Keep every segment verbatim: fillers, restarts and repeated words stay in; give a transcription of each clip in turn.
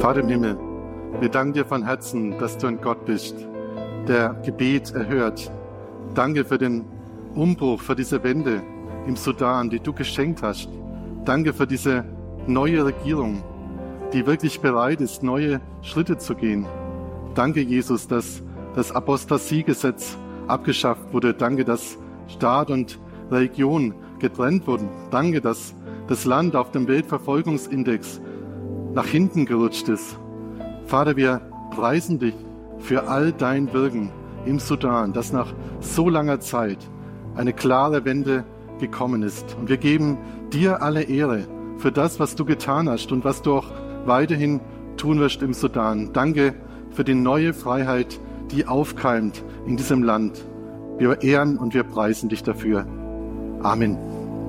Vater im Himmel, wir danken dir von Herzen, dass du ein Gott bist, der Gebet erhört. Danke für den Umbruch, für diese Wende im Sudan, die du geschenkt hast. Danke für diese neue Regierung, die wirklich bereit ist, neue Schritte zu gehen. Danke, Jesus, dass das Apostasiegesetz abgeschafft wurde. Danke, dass Staat und Religion getrennt wurden. Danke, dass das Land auf dem Weltverfolgungsindex nach hinten gerutscht ist. Vater, wir preisen dich für all dein Wirken im Sudan, dass nach so langer Zeit eine klare Wende gekommen ist. Und wir geben dir alle Ehre für das, was du getan hast und was du auch weiterhin tun wirst im Sudan. Danke für die neue Freiheit, die aufkeimt in diesem Land. Wir ehren und wir preisen dich dafür. Amen.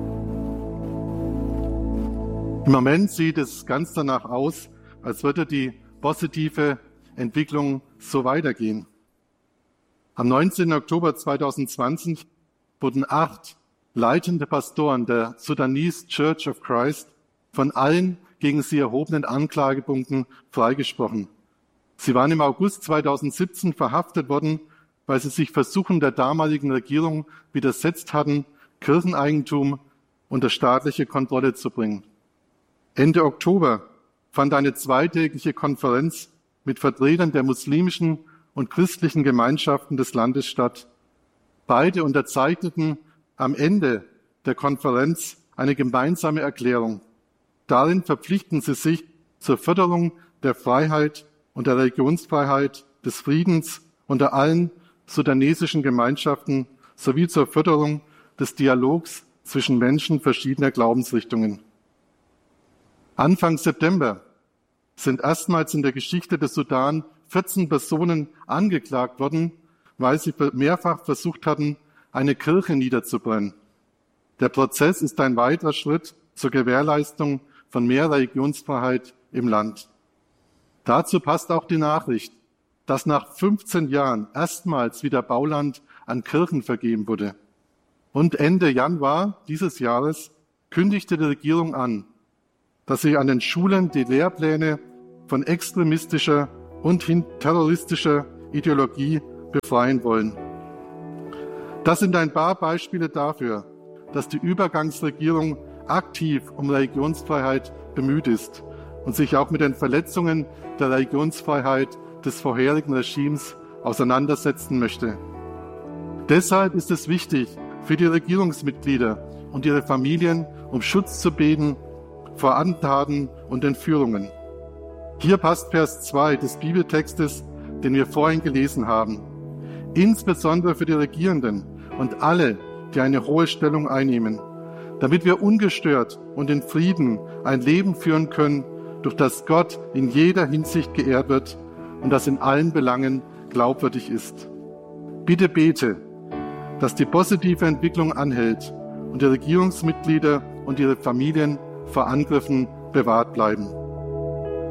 Im Moment sieht es ganz danach aus, als würde die positive Entwicklung so weitergehen. Am neunzehnten Oktober zweitausendzwanzig wurden acht leitende Pastoren der Sudanese Church of Christ von allen gegen sie erhobenen Anklagepunkten freigesprochen. Sie waren im August zweitausendsiebzehn verhaftet worden, weil sie sich Versuchen der damaligen Regierung widersetzt hatten, Kircheneigentum unter staatliche Kontrolle zu bringen. Ende Oktober fand eine zweitägige Konferenz mit Vertretern der muslimischen und christlichen Gemeinschaften des Landes statt. Beide unterzeichneten am Ende der Konferenz eine gemeinsame Erklärung. Darin verpflichten sie sich zur Förderung der Freiheit und der Religionsfreiheit, des Friedens unter allen sudanesischen Gemeinschaften sowie zur Förderung des Dialogs zwischen Menschen verschiedener Glaubensrichtungen. Anfang September sind erstmals in der Geschichte des Sudan vierzehn Personen angeklagt worden, weil sie mehrfach versucht hatten, eine Kirche niederzubrennen. Der Prozess ist ein weiterer Schritt zur Gewährleistung von mehr Religionsfreiheit im Land. Dazu passt auch die Nachricht, dass nach fünfzehn Jahren erstmals wieder Bauland an Kirchen vergeben wurde. Und Ende Januar dieses Jahres kündigte die Regierung an, dass sie an den Schulen die Lehrpläne von extremistischer und terroristischer Ideologie befreien wollen. Das sind ein paar Beispiele dafür, dass die Übergangsregierung aktiv um Religionsfreiheit bemüht ist und sich auch mit den Verletzungen der Religionsfreiheit des vorherigen Regimes auseinandersetzen möchte. Deshalb ist es wichtig, für die Regierungsmitglieder und ihre Familien um Schutz zu beten vor Attentaten und Entführungen. Hier passt Vers zwei des Bibeltextes, den wir vorhin gelesen haben. Insbesondere für die Regierenden und alle, die eine hohe Stellung einnehmen, damit wir ungestört und in Frieden ein Leben führen können, durch das Gott in jeder Hinsicht geehrt wird und das in allen Belangen glaubwürdig ist. Bitte bete, dass die positive Entwicklung anhält und die Regierungsmitglieder und ihre Familien vor Angriffen bewahrt bleiben.